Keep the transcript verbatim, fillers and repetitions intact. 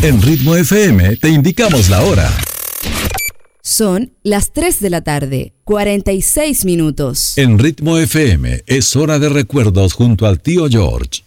En Ritmo F M te indicamos la hora. Son las tres de la tarde, cuarenta y seis minutos. En Ritmo F M es hora de recuerdos junto al tío George.